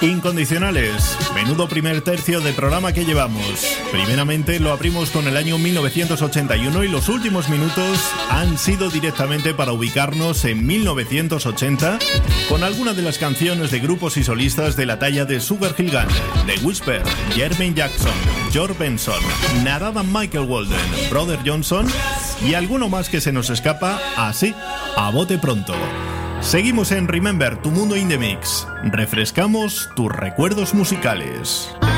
Incondicionales, menudo primer tercio de programa que llevamos. Primeramente lo abrimos con el año 1981 y los últimos minutos han sido directamente para ubicarnos en 1980 con algunas de las canciones de grupos y solistas de la talla de Sugar Hill Gang, The Whisper, Jermaine Jackson, George Benson, Narada Michael Walden, Brother Johnson y alguno más que se nos escapa así, a bote pronto. Seguimos en Remember, tu mundo in the mix. Refrescamos tus recuerdos musicales.